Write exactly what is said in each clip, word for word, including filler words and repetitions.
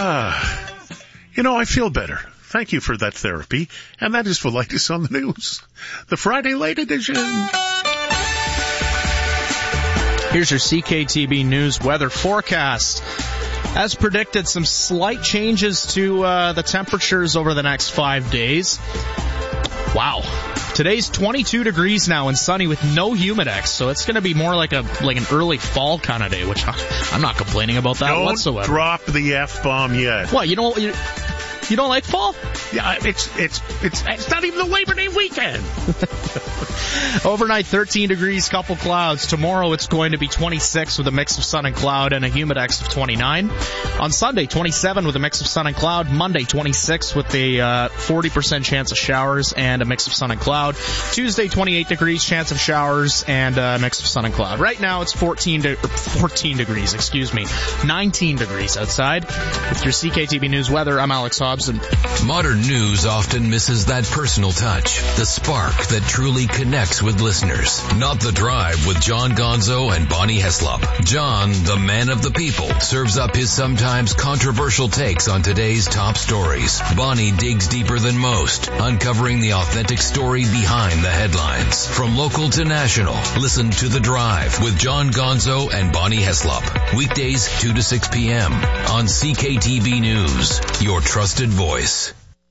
Ah, you know, I feel better. Thank you for that therapy. And that is the latest on the news. The Friday Late Edition. Here's your C K T B News weather forecast. As predicted, some slight changes to uh, the temperatures over the next five days. Wow. Today's twenty-two degrees now and sunny with no humidex, so it's going to be more like a like an early fall kind of day, which I, I'm not complaining about that Don't whatsoever. Don't drop the F-bomb yet. What, you don't... You, You don't like fall? Yeah, it's it's it's it's not even the Labor Day weekend. Overnight, thirteen degrees, couple clouds. Tomorrow, it's going to be twenty-six with a mix of sun and cloud and a humidex of twenty-nine. On Sunday, twenty-seven with a mix of sun and cloud. Monday, twenty-six with a uh, forty percent chance of showers and a mix of sun and cloud. Tuesday, twenty-eight degrees, chance of showers and a mix of sun and cloud. Right now, it's fourteen, de- fourteen degrees, excuse me, nineteen degrees outside. With your C K T V News weather, I'm Alex Hobbs. Modern news often misses that personal touch, the spark that truly connects with listeners. Not The Drive with John Gonzo and Bonnie Heslop. John, the man of the people, serves up his sometimes controversial takes on today's top stories. Bonnie digs deeper than most, uncovering the authentic story behind the headlines. From local to national, listen to The Drive with John Gonzo and Bonnie Heslop. Weekdays two to six p.m. on C K T V News, your trusted voice.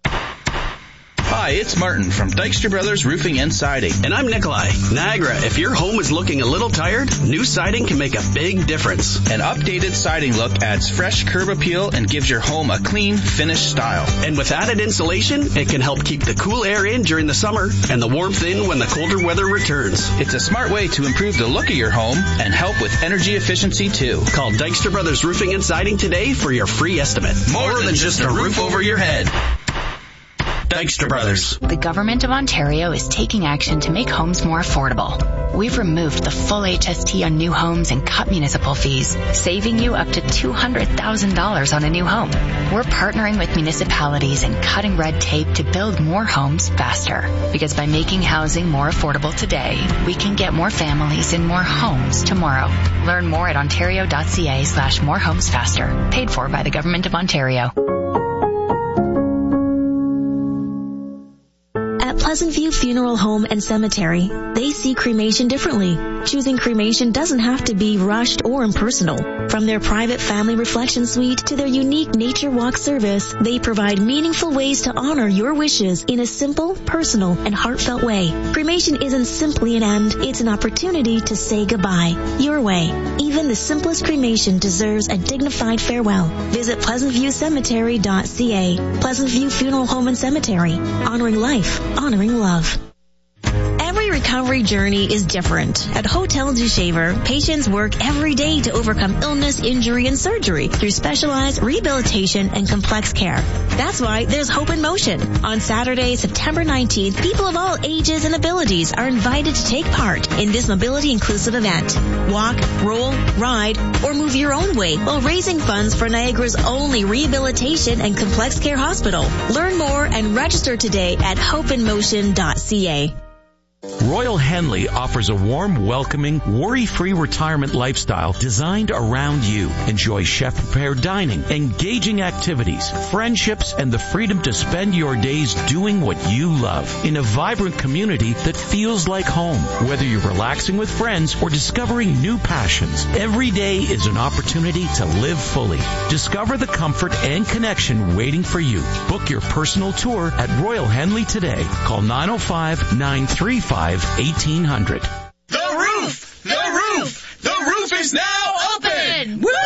Hi, it's Martin from Dykstra Brothers Roofing and Siding. And I'm Nikolai. Niagara, if your home is looking a little tired, new siding can make a big difference. An updated siding look adds fresh curb appeal and gives your home a clean, finished style. And with added insulation, it can help keep the cool air in during the summer and the warmth in when the colder weather returns. It's a smart way to improve the look of your home and help with energy efficiency, too. Call Dykstra Brothers Roofing and Siding today for your free estimate. More, More than, than just a roof over your head. Dykstra Brothers. The Government of Ontario is taking action to make homes more affordable. We've removed the full H S T on new homes and cut municipal fees, saving you up to two hundred thousand dollars on a new home. We're partnering with municipalities and cutting red tape to build more homes faster. Because by making housing more affordable today, we can get more families in more homes tomorrow. Learn more at ontario.ca slash more homes faster. Paid for by the Government of Ontario. Pleasant View Funeral Home and Cemetery. They see cremation differently. Choosing cremation doesn't have to be rushed or impersonal. From their private family reflection suite to their unique nature walk service, they provide meaningful ways to honor your wishes in a simple, personal, and heartfelt way. Cremation isn't simply an end, it's an opportunity to say goodbye. Your way. Even the simplest cremation deserves a dignified farewell. Visit pleasant view cemetery dot c a. Pleasant View Funeral Home and Cemetery. Honoring life. Honoring love. Every recovery journey is different. At Hotel du Shaver, patients work every day to overcome illness, injury, and surgery through specialized rehabilitation and complex care. That's why there's Hope in Motion. On Saturday, September nineteenth, people of all ages and abilities are invited to take part in this mobility-inclusive event. Walk, roll, ride, or move your own way while raising funds for Niagara's only rehabilitation and complex care hospital. Learn more and register today at hope in motion dot c a. Royal Henley offers a warm, welcoming, worry-free retirement lifestyle designed around you. Enjoy chef-prepared dining, engaging activities, friendships, and the freedom to spend your days doing what you love in a vibrant community that feels like home. Whether you're relaxing with friends or discovering new passions, every day is an opportunity to live fully. Discover the comfort and connection waiting for you. Book your personal tour at Royal Henley today. Call nine oh five, nine three five, eighteen hundred. The roof! The roof! The roof is now open! Woo!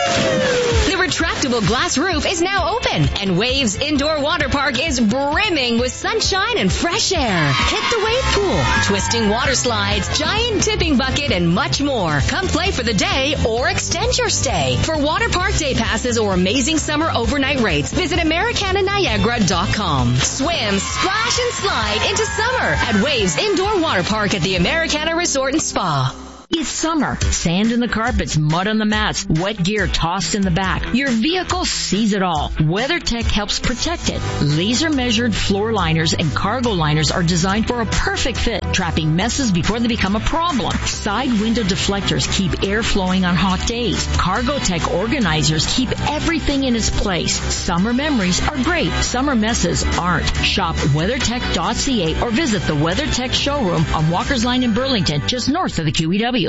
The retractable glass roof is now open, and Waves Indoor Water Park is brimming with sunshine and fresh air. Hit the wave pool, twisting water slides, giant tipping bucket, and much more. Come play for the day or extend your stay. For water park day passes or amazing summer overnight rates, visit Americana Niagara dot com. Swim, splash, and slide into summer at Waves Indoor Water Park at the Americana Resort and Spa. It's summer. Sand in the carpets, mud on the mats, wet gear tossed in the back. Your vehicle sees it all. WeatherTech helps protect it. Laser measured floor liners and cargo liners are designed for a perfect fit, trapping messes before they become a problem. Side window deflectors keep air flowing on hot days. CargoTech organizers keep everything in its place. Summer memories are great. Summer messes aren't. Shop weathertech dot c a or visit the WeatherTech showroom on Walker's Line in Burlington, just north of the Q E W.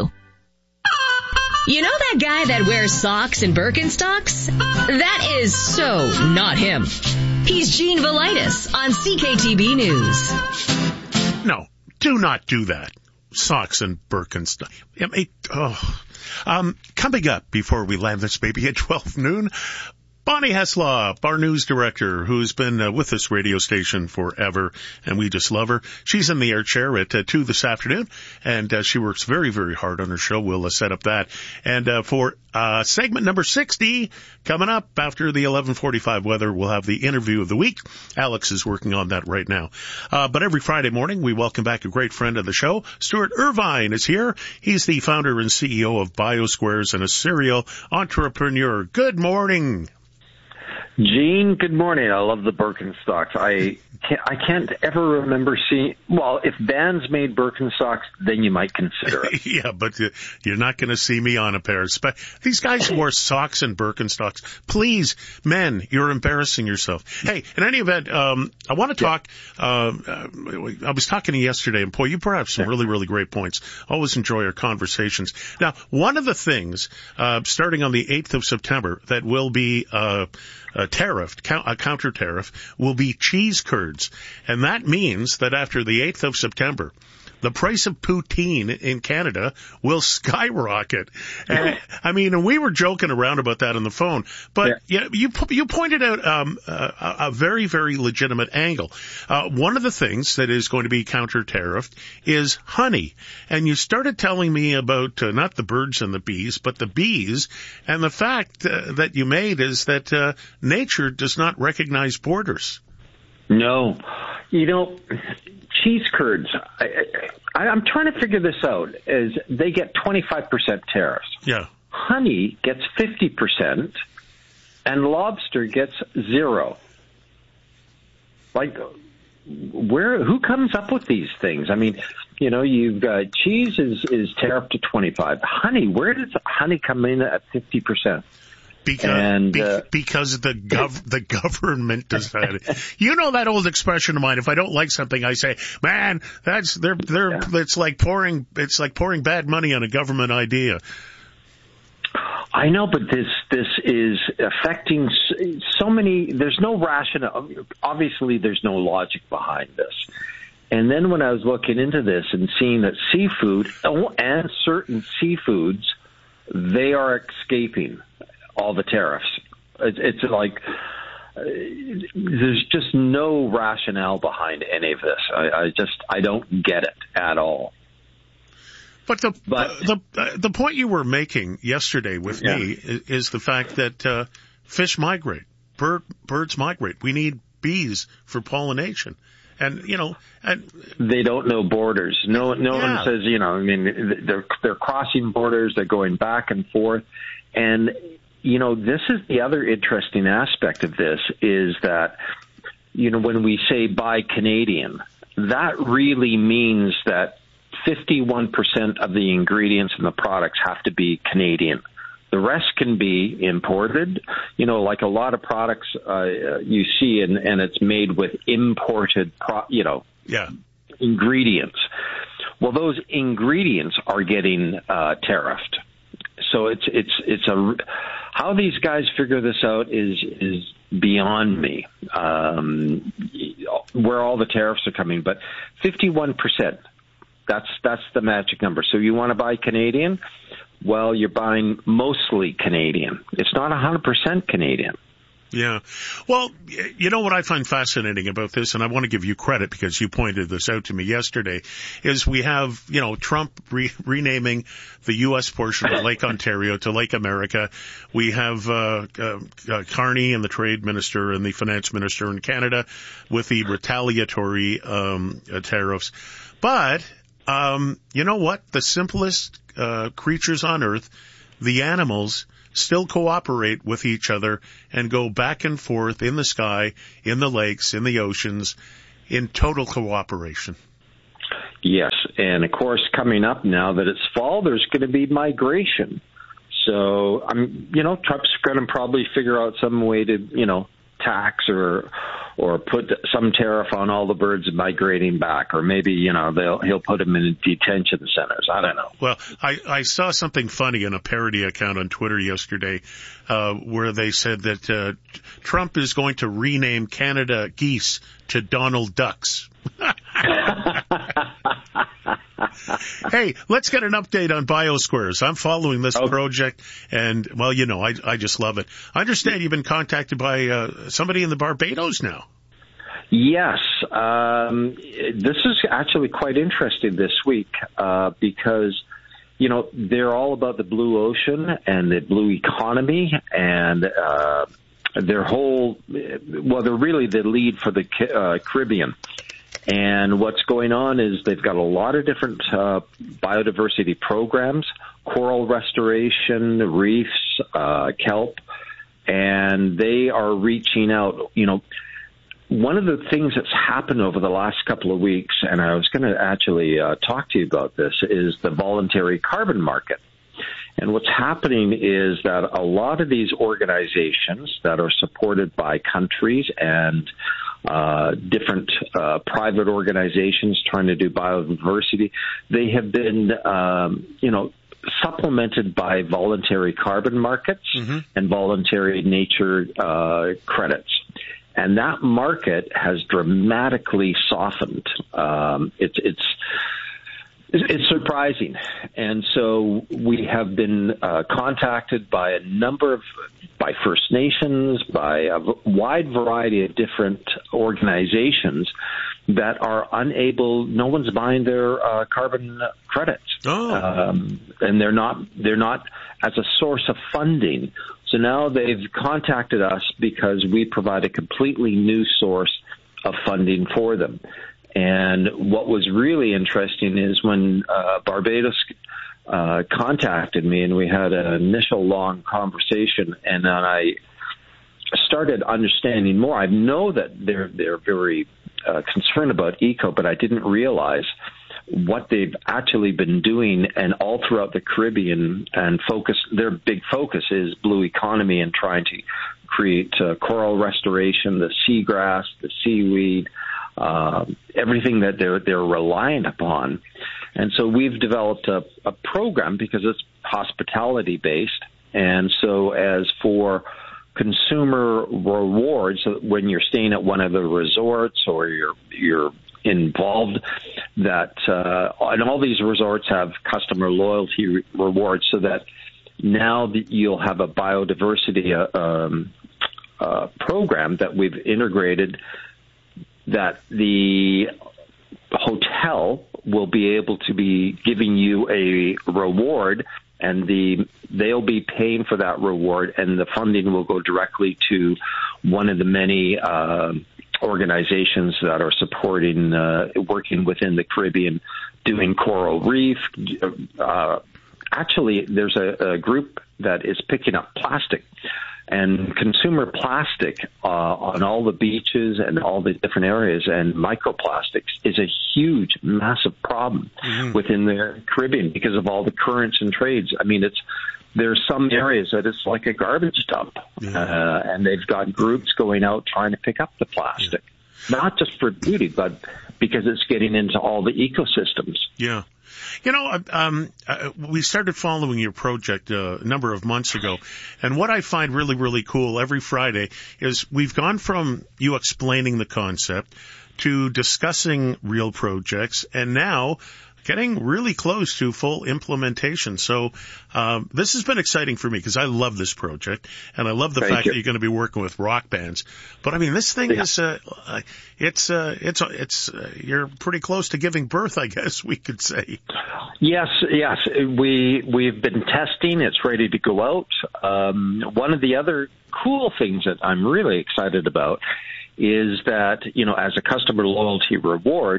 You know that guy that wears socks and Birkenstocks? That is so not him. He's Gene Velitis on C K T B News. No, do not do that. Socks and Birkenstocks. I mean, oh. Um, coming up before we land this baby at twelve noon, Bonnie Heslop, our news director, who's been uh, with this radio station forever, and we just love her. She's in the air chair at uh, two this afternoon, and uh, she works very, very hard on her show. We'll uh, set up that. And uh, for uh segment number sixty, coming up after the eleven forty-five weather, we'll have the interview of the week. Alex is working on that right now. Uh But every Friday morning, we welcome back a great friend of the show. Stuart Irvine is here. He's the founder and C E O of BioSquares and a serial entrepreneur. Good morning. Gene, good morning. I love the Birkenstocks. I can't, I can't ever remember seeing, well, if Vans made Birkenstocks, then you might consider it. Yeah, but uh, you're not going to see me on a pair. Spe- These guys wore socks and Birkenstocks. Please, men, you're embarrassing yourself. Hey, in any event, um, I want to talk, yeah. uh, I was talking to you yesterday, and boy, you brought up some yeah. really, really great points. Always enjoy our conversations. Now, one of the things, uh, starting on the eighth of September, that will be, uh, A tariff, a counter tariff, will be cheese curds. And that means that after the eighth of September, the price of poutine in Canada will skyrocket. And, I mean, we were joking around about that on the phone, but yeah. you, you you pointed out um, a, a very, very legitimate angle. Uh, one of the things that is going to be counter-tariffed is honey. And you started telling me about uh, not the birds and the bees, but the bees. And the fact uh, that you made is that uh, nature does not recognize borders. No. You know, cheese curds, I, I, I'm trying to figure this out, is they get twenty-five percent tariffs. Yeah. Honey gets fifty percent, and lobster gets zero. Like, where, who comes up with these things? I mean, you know, you've got cheese is, is tariffed to twenty-five. Honey, where does honey come in at fifty percent? Because and, uh, be, because the gov the government decided. You know that old expression of mine. If I don't like something, I say, "Man, that's they're they're yeah. it's like pouring it's like pouring bad money on a government idea." I know, but this this is affecting so many. There's no rationale. Obviously, there's no logic behind this. And then when I was looking into this and seeing that seafood and certain seafoods, they are escaping all the tariffs. It's, it's like uh, there's just no rationale behind any of this. I, I just I don't get it at all. But the but, the uh, the point you were making yesterday with yeah. me is, is the fact that uh, fish migrate, bird birds migrate. We need bees for pollination. And, you know, and they don't know borders. No, no yeah. one says, you know, I mean, they're, they're crossing borders. They're going back and forth. And, you know, this is the other interesting aspect of this is that, you know, when we say buy Canadian, that really means that fifty-one percent of the ingredients in the products have to be Canadian. The rest can be imported. You know, like a lot of products uh, you see, and, and it's made with imported, pro- you know, yeah. ingredients. Well, those ingredients are getting uh, tariffed. So it's it's it's a how these guys figure this out is is beyond me. Um, where all the tariffs are coming, but fifty-one percent. That's that's the magic number. So you want to buy Canadian? Well, you're buying mostly Canadian. It's not one hundred percent Canadian. Yeah. Well, you know what I find fascinating about this, and I want to give you credit because you pointed this out to me yesterday, is we have, you know, Trump re- renaming the U S portion of Lake Ontario to Lake America. We have uh, uh, uh, Carney and the trade minister and the finance minister in Canada with the retaliatory um, uh, tariffs. But um, you know what? The simplest uh, creatures on Earth, the animals, still cooperate with each other and go back and forth in the sky, in the lakes, in the oceans, in total cooperation. Yes, and of course, coming up now that it's fall, there's going to be migration. So, I'm, you know, Trump's going to probably figure out some way to, you know, tax or or put some tariff on all the birds migrating back, or maybe, you know, they'll he'll put them in detention centers. I don't know. Well, I, I saw something funny in a parody account on Twitter yesterday, uh, where they said that uh, Trump is going to rename Canada geese to Donald Ducks. Hey, let's get an update on BioSquares. I'm following this okay. project, and, well, you know, I, I just love it. I understand you've been contacted by uh, somebody in the Barbados now. Yes. Um, this is actually quite interesting this week uh, because, you know, they're all about the blue ocean and the blue economy, and uh, their whole, well, they're really the lead for the uh, Caribbean. And what's going on is they've got a lot of different uh, biodiversity programs, coral restoration, reefs, uh, kelp, and they are reaching out. You know, one of the things that's happened over the last couple of weeks, and I was going to actually uh, talk to you about this, is the voluntary carbon market. And what's happening is that a lot of these organizations that are supported by countries and uh, different uh, private organizations trying to do biodiversity, they have been, um, you know, supplemented by voluntary carbon markets mm-hmm. and voluntary nature uh, credits. And that market has dramatically softened. Um, it's, it's, It's surprising. And so we have been uh, contacted by a number of, by First Nations, by a wide variety of different organizations that are unable, no one's buying their uh, carbon credits. Oh. Um, and they're not, they're not as a source of funding. So now they've contacted us because we provide a completely new source of funding for them. And what was really interesting is when uh, Barbados uh, contacted me, and we had an initial long conversation, and then I started understanding more. I know that they're they're very uh, concerned about eco, but I didn't realize what they've actually been doing, and all throughout the Caribbean. And focus, their big focus is blue economy and trying to create uh, coral restoration, the seagrass, the seaweed. Uh, everything that they're they're reliant upon. And so we've developed a, a program because it's hospitality based. And so as for consumer rewards, when you're staying at one of the resorts or you're you're involved, that uh, and all these resorts have customer loyalty re- rewards, so that now that you'll have a biodiversity uh, um, uh, program that we've integrated, that the hotel will be able to be giving you a reward, and the they'll be paying for that reward, and the funding will go directly to one of the many uh, organizations that are supporting, uh, working within the Caribbean, doing coral reef. Uh, actually, there's a, a group that is picking up plastic. And consumer plastic uh, on all the beaches and all the different areas, and microplastics is a huge, massive problem mm-hmm. within the Caribbean because of all the currents and trades. I mean, it's there's some areas that it's like a garbage dump, yeah. uh, and they've got groups going out trying to pick up the plastic, yeah. not just for beauty, but because it's getting into all the ecosystems. Yeah. You know, um, uh, we started following your project uh, a number of months ago, and what I find really, really cool every Friday is we've gone from you explaining the concept to discussing real projects, and now getting really close to full implementation. So um, this has been exciting for me because I love this project, and I love the Thank fact you. that you're going to be working with rock bands. But I mean, this thing yeah. is uh, it's uh, it's it's uh, you're pretty close to giving birth, I guess we could say. Yes, yes, we we've been testing. It's ready to go out. Um, one of the other cool things that I'm really excited about is that, you know, as a customer loyalty reward,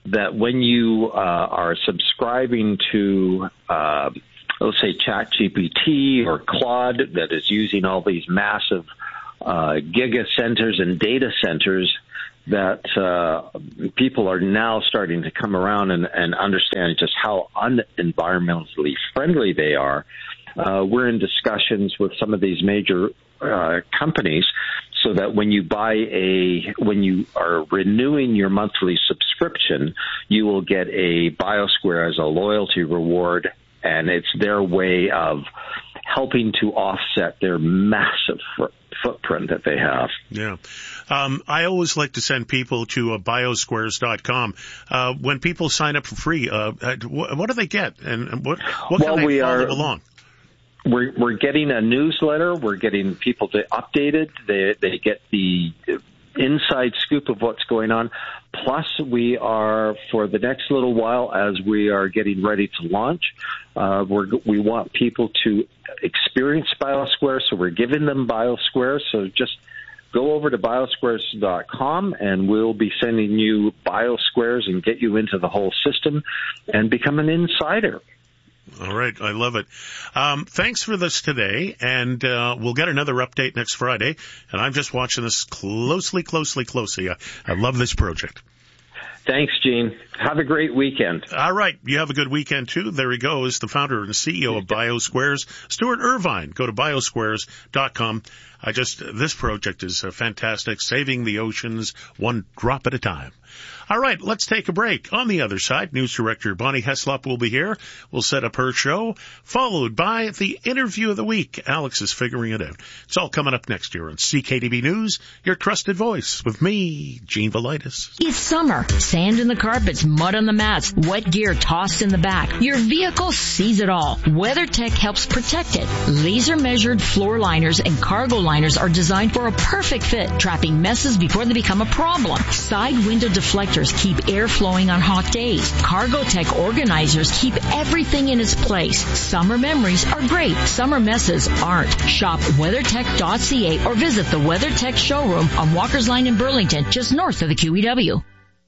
that when you uh, are subscribing to, uh, let's say, ChatGPT or Claude, that is using all these massive uh, giga centers and data centers, that uh, people are now starting to come around and, and understand just how un-environmentally friendly they are. Uh, we're in discussions with some of these major uh, companies so that when you buy a, when you are renewing your monthly subscription, you will get a BioSquare as a loyalty reward, and it's their way of helping to offset their massive fr- footprint that they have. Yeah. Um, I always like to send people to uh, biosquares dot com. Uh, when people sign up for free, uh, what, what do they get? And what, what well, can they we follow are, along? We're, we're getting a newsletter. We're getting people to update it. They, they get the inside scoop of what's going on. Plus, we are, for the next little while, as we are getting ready to launch, uh, we're, we want people to experience BioSquare, so we're giving them BioSquare. So just go over to biosquares dot com, and we'll be sending you BioSquares and get you into the whole system and become an insider. All right. I love it. Um, thanks for this today, and uh, we'll get another update next Friday. And I'm just watching this closely, closely, closely. I, I love this project. Thanks, Gene. Have a great weekend. All right. You have a good weekend, too. There he goes, the founder and C E O of BioSquares, Stuart Irvine. Go to biosquares dot com. I just, this project is uh, fantastic, saving the oceans one drop at a time. All right, let's take a break. On the other side, News Director Bonnie Heslop will be here. We'll set up her show, followed by the interview of the week. Alex is figuring it out. It's all coming up next year on C K D B News, your trusted voice, with me, Gene Velitis. It's summer. Sand in the carpets, mud on the mats, wet gear tossed in the back. Your vehicle sees it all. WeatherTech helps protect it. Laser-measured floor liners and cargo liners are designed for a perfect fit, trapping messes before they become a problem. Side window deflectors keep air flowing on hot days. Cargotech organizers keep everything in its place. Summer memories are great. Summer messes aren't. Shop weathertech dot c a or visit the WeatherTech showroom on Walker's Line in Burlington, just north of the Q E W.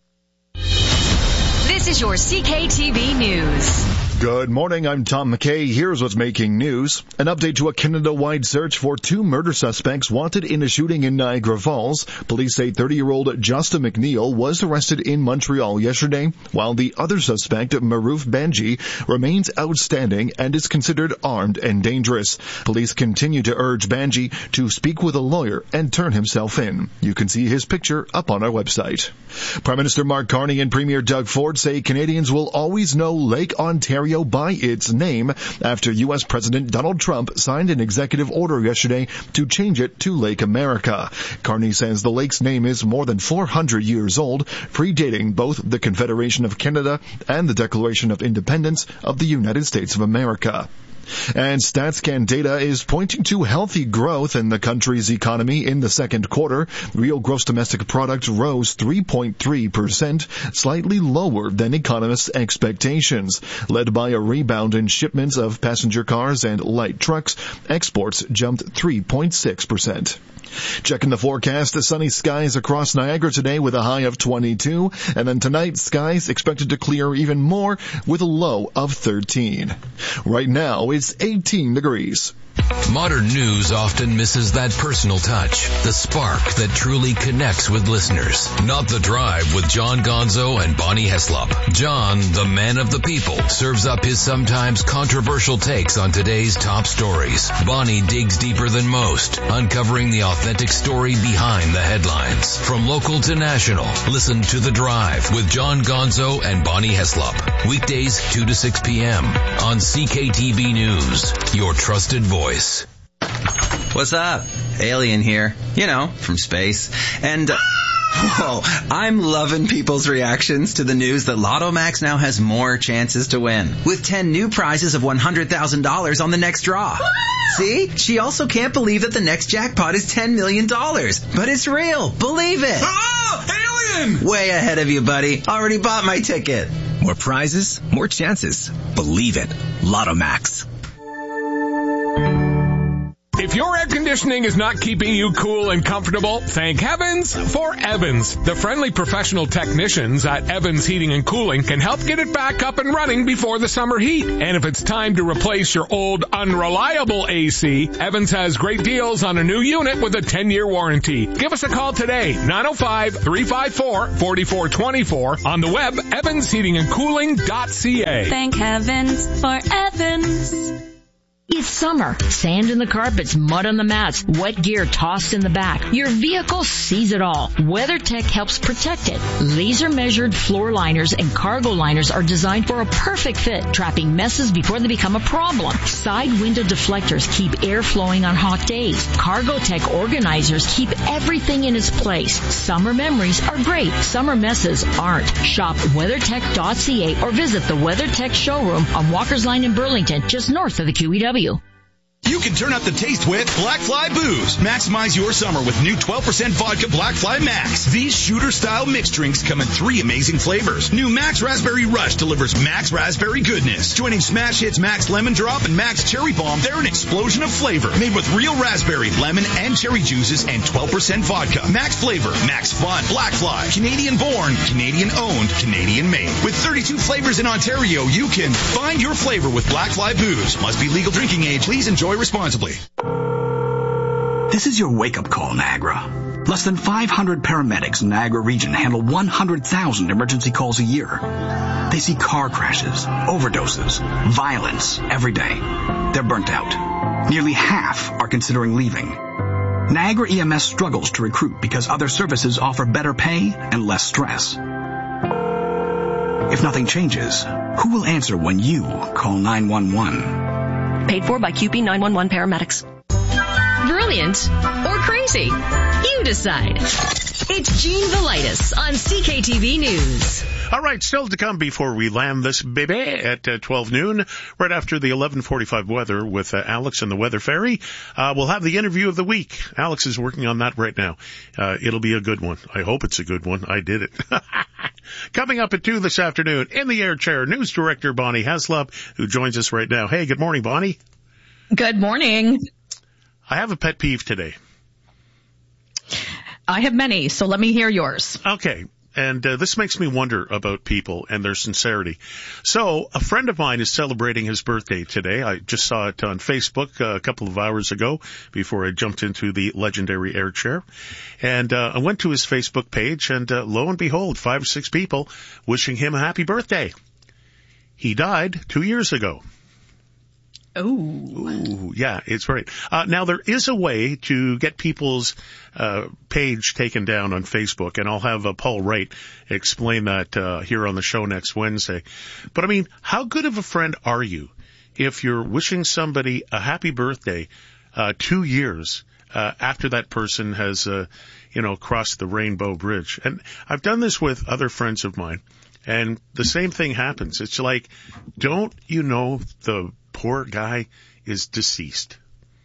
This is your C K T V News. Good morning, I'm Tom McKay. Here's what's making news. An update to a Canada-wide search for two murder suspects wanted in a shooting in Niagara Falls. Police say thirty-year-old Justin McNeil was arrested in Montreal yesterday, while the other suspect, Maruf Banji, remains outstanding and is considered armed and dangerous. Police continue to urge Banji to speak with a lawyer and turn himself in. You can see his picture up on our website. Prime Minister Mark Carney and Premier Doug Ford say Canadians will always know Lake Ontario by its name after U S President Donald Trump signed an executive order yesterday to change it to Lake America. Carney says the lake's name is more than four hundred years old, predating both the Confederation of Canada and the Declaration of Independence of the United States of America. And StatsCan data is pointing to healthy growth in the country's economy in the second quarter. Real gross domestic product rose three point three percent, slightly lower than economists' expectations. Led by a rebound in shipments of passenger cars and light trucks, exports jumped three point six percent. Checking the forecast, the sunny skies across Niagara today with a high of twenty-two, and then tonight skies expected to clear even more with a low of thirteen. Right now it's eighteen degrees. Modern news often misses that personal touch, the spark that truly connects with listeners. Not The Drive with John Gonzo and Bonnie Heslop. John, the man of the people, serves up his sometimes controversial takes on today's top stories. Bonnie digs deeper than most, uncovering the authentic story behind the headlines. From local to national, listen to The Drive with John Gonzo and Bonnie Heslop. Weekdays two to six p.m. on C K T V News, your trusted voice. What's up? Alien here. You know, from space. And, uh, whoa, I'm loving people's reactions to the news that Lotto Max now has more chances to win, with ten new prizes of one hundred thousand dollars on the next draw. See? She also can't believe that the next jackpot is ten million dollars. But it's real. Believe it. Oh, alien! Way ahead of you, buddy. Already bought my ticket. More prizes, more chances. Believe it. Lotto Max. If your air conditioning conditioning is not keeping you cool and comfortable, thank heavens for Evans. The friendly professional technicians at Evans Heating and Cooling can help get it back up and running before the summer heat. And if it's time to replace your old unreliable A C, Evans has great deals on a new unit with a ten-year warranty. Give us a call today, nine oh five, three five four, four four two four, on the web, evans heating and cooling dot c a. Thank heavens for Evans. It's summer. Sand in the carpets, mud on the mats, wet gear tossed in the back. Your vehicle sees it all. WeatherTech helps protect it. Laser-measured floor liners and cargo liners are designed for a perfect fit, trapping messes before they become a problem. Side window deflectors keep air flowing on hot days. CargoTech organizers keep everything in its place. Summer memories are great. Summer messes aren't. Shop weather tech dot c a or visit the WeatherTech showroom on Walker's Line in Burlington, just north of the Q E W. You can turn up the taste with Black Fly Booze. Maximize your summer with new twelve percent vodka Black Fly Max. These shooter-style mixed drinks come in three amazing flavors. New Max Raspberry Rush delivers Max Raspberry goodness. Joining Smash Hits Max Lemon Drop and Max Cherry Bomb, they're an explosion of flavor. Made with real raspberry, lemon, and cherry juices and twelve percent vodka. Max flavor, Max fun. Black Fly. Canadian born, Canadian owned, Canadian made. With thirty-two flavors in Ontario, you can find your flavor with Black Fly Booze. Must be legal drinking age. Please enjoy responsibly. This is your wake-up call, Niagara. Less than five hundred paramedics in Niagara region handle one hundred thousand emergency calls a year. They see car crashes, overdoses, violence every day. They're burnt out. Nearly half are considering leaving. Niagara E M S struggles to recruit because other services offer better pay and less stress. If nothing changes, who will answer when you call nine one one? Paid for by Q P nine one one paramedics. Brilliant or crazy? You decide. It's Gene Velitis on C K T V News. All right, still to come before we land this baby at uh, twelve noon, right after the eleven forty-five weather with uh, Alex and the Weather Fairy. Uh, we'll have the interview of the week. Alex is working on that right now. Uh, it'll be a good one. I hope it's a good one. I did it. Coming up at two this afternoon, in the air chair, news director Bonnie Heslop, who joins us right now. Hey, good morning, Bonnie. Good morning. I have a pet peeve today. I have many, so let me hear yours. Okay. And uh, this makes me wonder about people and their sincerity. So a friend of mine is celebrating his birthday today. I just saw it on Facebook uh, a couple of hours ago before I jumped into the legendary air chair. And uh, I went to his Facebook page, and uh, lo and behold, five or six people wishing him a happy birthday. He died two years ago. Oh. Ooh, yeah, it's right. Uh, now, there is a way to get people's uh, page taken down on Facebook, and I'll have uh, Paul Wright explain that uh, here on the show next Wednesday. But, I mean, how good of a friend are you if you're wishing somebody a happy birthday uh, two years uh, after that person has, uh, you know, crossed the Rainbow Bridge? And I've done this with other friends of mine, and the same thing happens. It's like, don't you know the poor guy is deceased?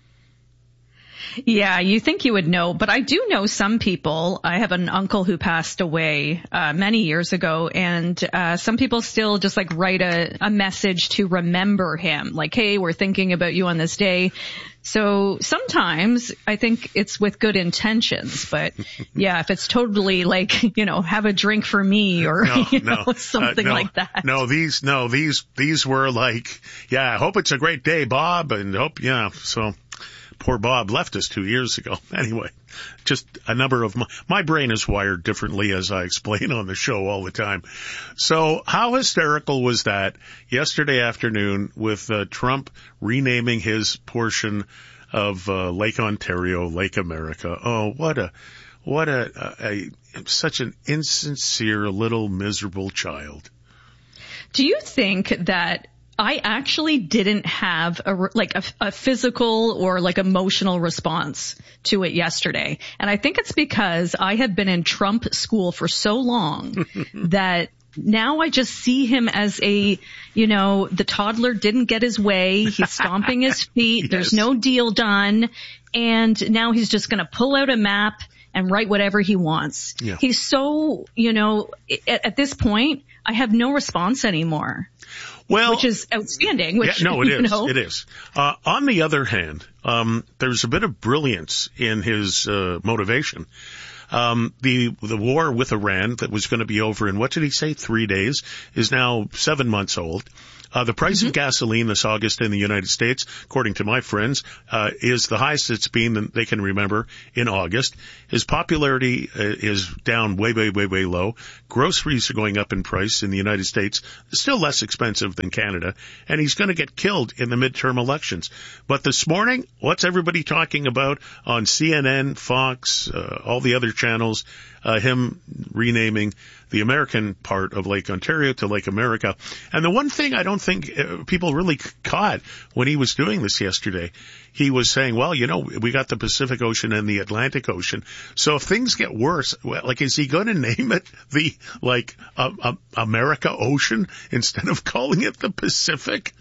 Yeah, you think you would know, but I do know some people. I have an uncle who passed away uh, many years ago, and uh, some people still just like write a, a message to remember him, like, hey, we're thinking about you on this day. So sometimes I think it's with good intentions, but yeah, if it's totally like, you know, have a drink for me or no, you know, no, something uh, no, like that. No, these, no, these, these were like, yeah, I hope it's a great day, Bob, and hope, yeah, so. Poor Bob left us two years ago. Anyway, just a number of my, my brain is wired differently, as I explain on the show all the time. So how hysterical was that yesterday afternoon with uh, Trump renaming his portion of uh, Lake Ontario, Lake America? Oh, what a, what a, a, a such an insincere little miserable child. Do you think that I actually didn't have a, like a, a physical or like emotional response to it yesterday? And I think it's because I have been in Trump school for so long that now I just see him as a, you know, the toddler didn't get his way. He's stomping his feet. Yes. There's no deal done. And now he's just going to pull out a map and write whatever he wants. Yeah. He's so, you know, at, at this point, I have no response anymore. Well, which is outstanding. Which, yeah, no, it is. Know. It is. Uh, on the other hand, um, there's a bit of brilliance in his uh, motivation. Um, the the war with Iran that was going to be over in, what did he say, three days, is now seven months old. Uh, the price mm-hmm. of gasoline this August in the United States, according to my friends, uh, is the highest it's been that they can remember in August. His popularity uh, is down way, way, way, way low. Groceries are going up in price in the United States, still less expensive than Canada, and he's going to get killed in the midterm elections. But this morning, what's everybody talking about on C N N, Fox, uh, all the other channels? Uh, him renaming the American part of Lake Ontario to Lake America. And the one thing I don't think uh, people really caught when he was doing this yesterday, he was saying, well, you know, we got the Pacific Ocean and the Atlantic Ocean. So if things get worse, well, like, is he going to name it the, like, uh, uh, America Ocean instead of calling it the Pacific?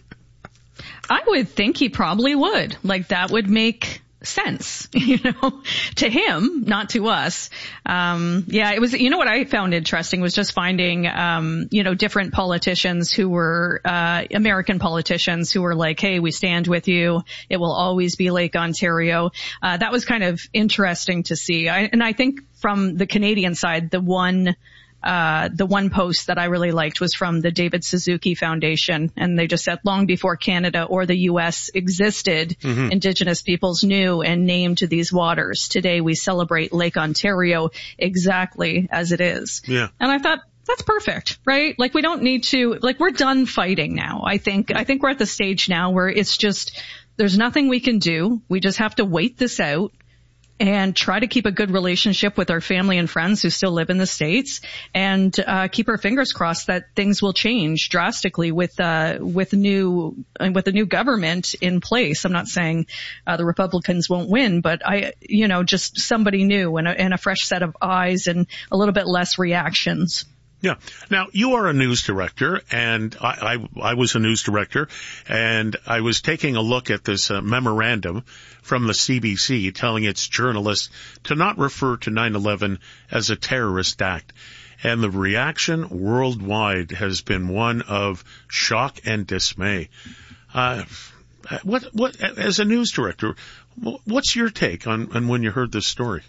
I would think he probably would. Like, that would make sense, you know, to him, not to us. Um, yeah, it was, you know, what I found interesting was just finding, um, you know, different politicians who were, uh, American politicians who were like, hey, we stand with you. It will always be Lake Ontario. Uh, that was kind of interesting to see. I, and I think from the Canadian side, the one Uh, the one post that I really liked was from the David Suzuki Foundation, and they just said, long before Canada or the U S existed, mm-hmm. Indigenous peoples knew and named these waters. Today we celebrate Lake Ontario exactly as it is. Yeah. And I thought, that's perfect, right? Like, we don't need to, like, we're done fighting now. I think, I think we're at the stage now where it's just, there's nothing we can do. We just have to wait this out and try to keep a good relationship with our family and friends who still live in the States, and uh, keep our fingers crossed that things will change drastically with uh, with new with the new government in place. I'm not saying uh, the Republicans won't win, but I, you know, just somebody new and a, and a fresh set of eyes and a little bit less reactions. Yeah. Now, you are a news director, and I, I, I was a news director, and I was taking a look at this uh, memorandum from the C B C telling its journalists to not refer to nine eleven as a terrorist act. And the reaction worldwide has been one of shock and dismay. Uh, what, what, as a news director, what's your take on, on when you heard this story?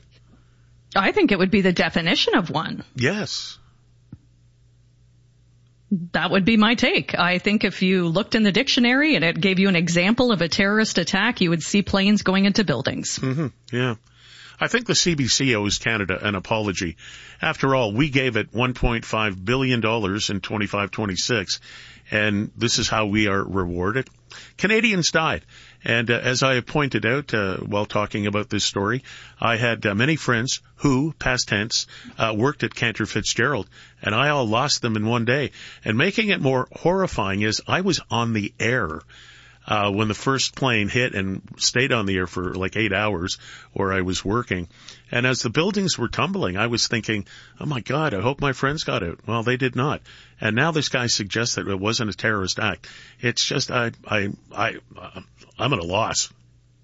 I think it would be the definition of one. Yes. That would be my take. I think if you looked in the dictionary and it gave you an example of a terrorist attack, you would see planes going into buildings. Mm-hmm. Yeah. I think the C B C owes Canada an apology. After all, we gave it one point five billion dollars in twenty-five twenty-six, and this is how we are rewarded. Canadians died. And uh, as I pointed out uh, while talking about this story, I had uh, many friends who, past tense, uh, worked at Cantor Fitzgerald, and I all lost them in one day. And making it more horrifying is I was on the air uh when the first plane hit and stayed on the air for like eight hours where I was working. And as the buildings were tumbling, I was thinking, oh my God, I hope my friends got out. Well, they did not. And now this guy suggests that it wasn't a terrorist act. It's just, I, I, I, I'm at a loss.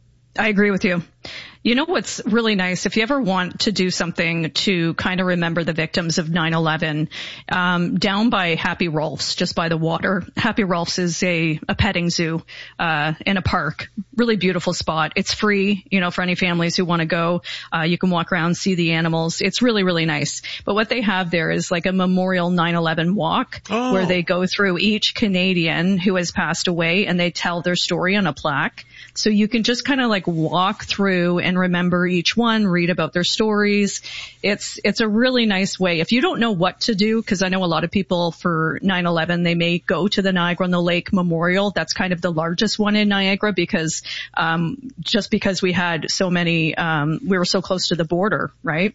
I agree with you. You know what's really nice? If you ever want to do something to kind of remember the victims of nine eleven, um, down by Happy Rolf's, just by the water. Happy Rolf's is a, a petting zoo, uh, in a park. Really beautiful spot. It's free, you know, for any families who want to go. Uh, you can walk around, see the animals. It's really, really nice. But what they have there is like a memorial nine eleven walk oh. where they go through each Canadian who has passed away and they tell their story on a plaque. So you can just kind of like walk through and remember each one, read about their stories. It's, it's a really nice way. If you don't know what to do, because I know a lot of people for nine eleven, they may go to the Niagara on the Lake Memorial. That's kind of the largest one in Niagara because, um, just because we had so many, um, we were so close to the border, right?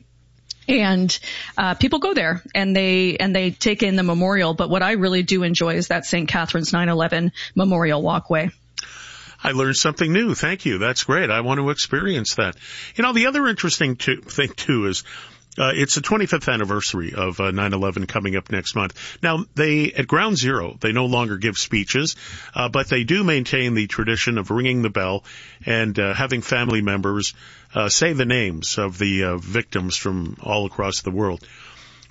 And, uh, people go there and they, and they take in the memorial. But what I really do enjoy is that Saint Catharines nine eleven Memorial Walkway. I learned something new. Thank you. That's great. I want to experience that. You know, the other interesting to, thing, too, is uh, it's the twenty-fifth anniversary of uh, nine eleven coming up next month. Now, they, at Ground Zero, they no longer give speeches, uh, but they do maintain the tradition of ringing the bell and uh, having family members uh, say the names of the uh, victims from all across the world.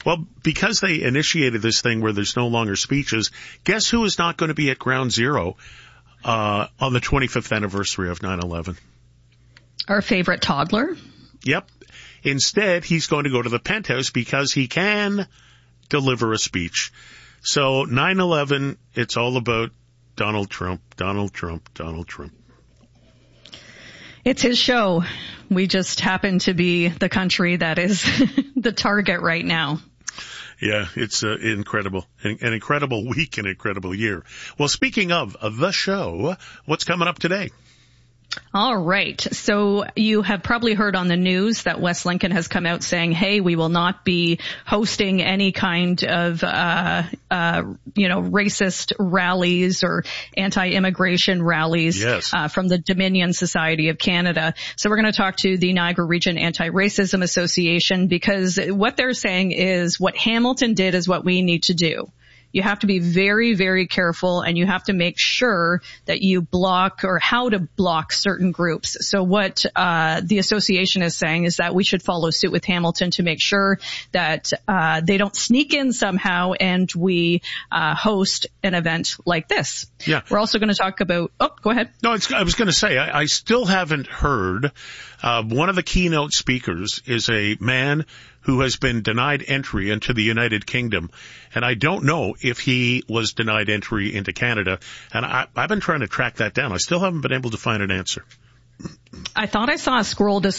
Well, because they initiated this thing where there's no longer speeches, guess who is not going to be at Ground Zero uh, on the twenty-fifth anniversary of nine eleven? Our favorite toddler? Yep. Instead, he's going to go to the penthouse because he can deliver a speech. So nine eleven, it's all about Donald Trump, Donald Trump, Donald Trump. It's his show. We just happen to be the country that is the target right now. Yeah, it's uh, incredible. An, an incredible week, an incredible year. Well, speaking of uh, the show, what's coming up today? All right. So you have probably heard on the news that West Lincoln has come out saying, hey, we will not be hosting any kind of, uh, uh, you know, racist rallies or anti-immigration rallies yes. uh, from the Dominion Society of Canada. So we're going to talk to the Niagara Region Anti-Racism Association because what they're saying is what Hamilton did is what we need to do. You have to be very, very careful, and you have to make sure that you block or how to block certain groups. So what uh the association is saying is that we should follow suit with Hamilton to make sure that uh they don't sneak in somehow and we uh host an event like this. Yeah. We're also going to talk about, oh, go ahead. No, it's, I was going to say, I, I still haven't heard, uh, one of the keynote speakers is a man who has been denied entry into the United Kingdom. And I don't know if he was denied entry into Canada. And I, I've been trying to track that down. I still haven't been able to find an answer. I thought I saw a scroll dis-